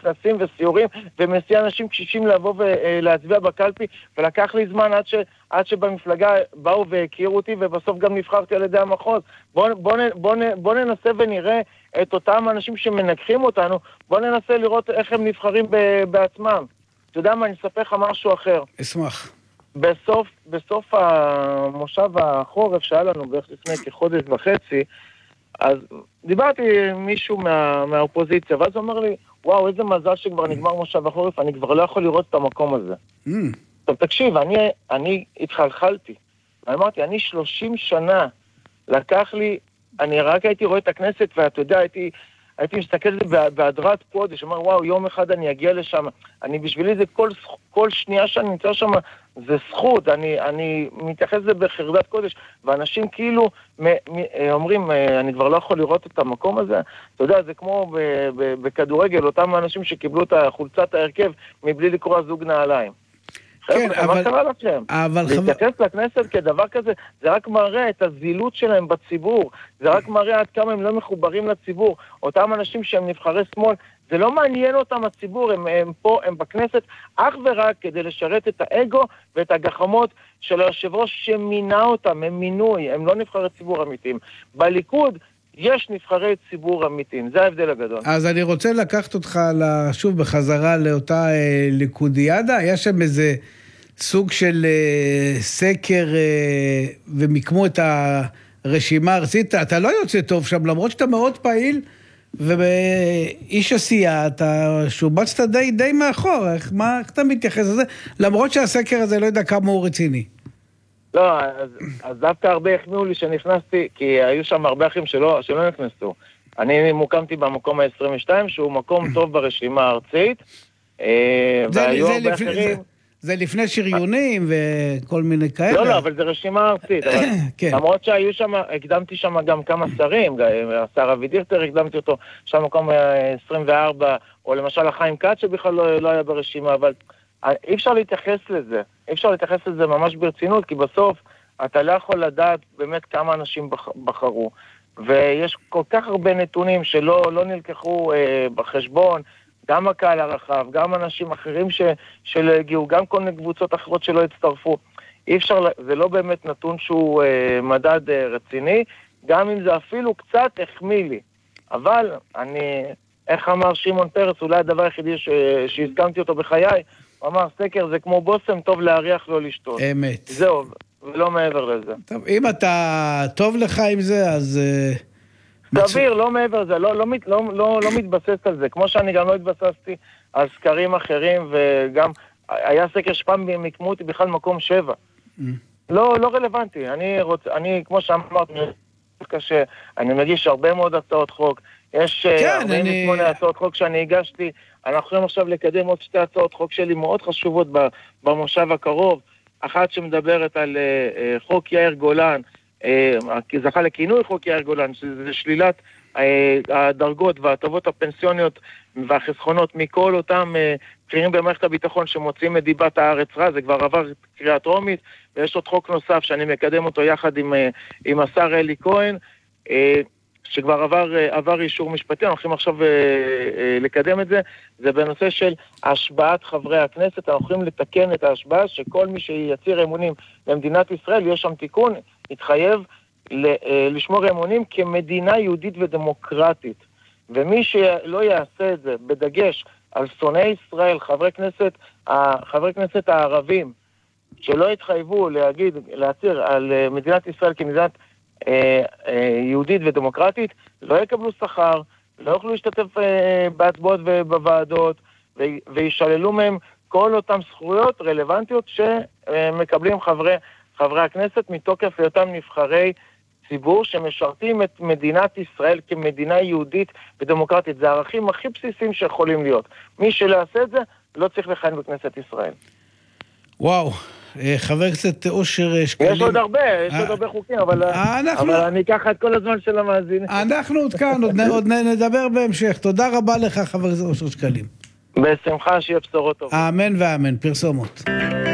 כנסים וסיורים, ומסיע אנשים קשישים לבוא ולהצביע בקלפי, ולקח לי זמן עד שבמפלגה באו והכירו אותי, ובסוף גם נבחרתי על ידי המחוז. בוא ננסה ונראה את אותם אנשים שמנגחים אותנו, בוא ננסה לראות איך הם נבחרים בעצמם. אתה יודע מה, אני אספר לך משהו אחר. אשמח. בסוף המושב החורף שהיה לנו בערך לפני כחודש וחצי, אז דיברתי עם מישהו מהאופוזיציה, ואז הוא אומר לי, וואו, איזה מזל שכבר נגמר מושב החורף, אני כבר לא יכול לראות את המקום הזה. טוב, תקשיב, אני התחלחלתי. אמרתי, אני 30 שנה, לקח לי, אני רק הייתי רואה את הכנסת, ואתה יודע, הייתי מסתכל על זה בהדרת קודש, אומר, וואו, יום אחד אני אגיע לשם, בשבילי זה כל שנייה שאני נמצא שם, זה זכות, אני מתייחס לזה בחרדת קודש, ואנשים כאילו אומרים, אני כבר לא יכול לראות את המקום הזה, אתה יודע, זה כמו בכדורגל, אותם האנשים שקיבלו את חולצת ההרכב, מבלי לקרוא זוג נעליים. כן, מה קרה לכם? להתייחס לכנסת כדבר כזה, זה רק מראה את הזילות שלהם בציבור, זה רק מראה עד כמה הם לא מחוברים לציבור. אותם אנשים שהם נבחרי שמאל, זה לא מעניין אותם הציבור, הם פה, הם בכנסת, אך ורק כדי לשרת את האגו ואת הגחמות של היושב ראש שמינה אותם, הם מינוי, הם לא נבחרי ציבור אמיתיים. בליכוד יש נבחרי ציבור אמיתיים, זה ההבדל הגדול. אז אני רוצה לקחת אותך שוב בחזרה לאותה ליכודיאדה, היה שם איזה סוג של סקר ומקמו את הרשימה הארצית, אתה לא יוצא טוב שם, למרות שאתה מאוד פעיל, ובאיש עשייה, אתה שובצת די מאחור, איך אתה מתייחס לזה? למרות שהסקר הזה לא יודע כמה הוא רציני. לא, אז דווקא הרבה החמיאו לי שנכנסתי, כי היו שם הרבה אחים שלא נכנסו. אני מוקמתי במקום ה-22, שהוא מקום טוב ברשימה הארצית, והיו הרבה אחרים... זה לפני שריונים וכל מיני כאלה. לא, אבל זה רשימה ארצית. למרות שהיו שם, הקדמתי שם גם כמה שרים, השר אבי דיכטר הקדמתי אותו, שם מקום 24, או למשל החיים כץ שבכלל לא היה ברשימה, אבל אי אפשר להתייחס לזה. אי אפשר להתייחס לזה ממש ברצינות, כי בסוף אתה לא יכול לדעת באמת כמה אנשים בחרו. ויש כל כך הרבה נתונים שלא נלקחו בחשבון, גם הקהל הרחב, גם אנשים אחרים שלא הגיעו, גם כל מיני קבוצות אחרות שלא הצטרפו. אי אפשר, זה לא באמת נתון שהוא מדד רציני, גם אם זה אפילו קצת החמיא לי. אבל איך אמר שמעון פרס, אולי הדבר היחידי שהסכמתי אותו בחיי, הוא אמר, סקר זה כמו בוסם, טוב להריח לא לשתות. אמת. זהו, ולא מעבר לזה. טוב, אם אתה טוב לך עם זה, אז... סביר, לא מעבר לזה, לא מתבסס על זה, כמו שאני גם לא התבססתי על סקרים אחרים, וגם היה סקר שפעם מקמו אותי בכלל מקום 7. לא רלוונטי, אני כמו שאמרתי, קשה, אני מגיש הרבה מאוד הצעות חוק, יש 48 הצעות חוק שאני הגשתי, אנחנו יכולים עכשיו לקדם עוד 2 הצעות חוק שלי מאוד חשובות במושב הקרוב, אחת שמדברת על חוק יאיר גולן, זכה לכינוי חוק יאיר גולן, שזה שלילת הדרגות וההטבות הפנסיוניות והחסכונות מכל אותם בכירים במערכת הביטחון שמוצאים את דיבת הארץ רע, זה כבר עבר קריאה טרומית, ויש עוד חוק נוסף שאני מקדם אותו יחד עם השר אלי כהן, שכבר עבר אישור משפטי, אנחנו הולכים עכשיו לקדם את זה, זה בנושא של השבעת חברי הכנסת, אנחנו הולכים לתקן את ההשבעה, שכל מי שיציר אמונים למדינת ישראל, יש שם תיקון, יתחייב לשמור אמונים כמדינה יהודית ודמוקרטית, ומי שלא יעשה את זה, בדגש על שונאי ישראל, חברי כנסת הערבים, שלא יתחייבו להציר על מדינת ישראל כמדינת יהודית ודמוקרטית, לא יקבלו שכר, לא יוכלו להשתתף בהצבעות ובוועדות, וישללו מהם כל אותם זכויות רלוונטיות שמקבלים חברי הכנסת מתוקף היותם נבחרי ציבור שמשרתים את מדינת ישראל כמדינה יהודית ודמוקרטית. זה הערכים הכי בסיסיים שיכולים להיות. מי שלא יעשה את זה, לא צריך לכהן בכנסת ישראל. וואו. חבר הכנסת אושר שקלים. יש עוד הרבה חוקים, אבל אני אקח את כל הזמן של המאזינים. אנחנו עוד כאן, עוד נדבר בהמשך. תודה רבה לך, חבר הכנסת אושר שקלים. בשמחה, שיהיה בשורות טובות. אמן ואמן, פרסומות.